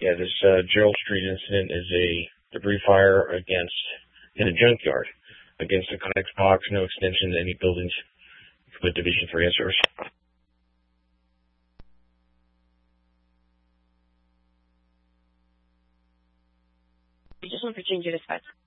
Yeah, this Gerald Street incident is a debris fire in a junkyard against a Connex box, no extension to any buildings. With Division 3 answers. Just want to change your dispatch.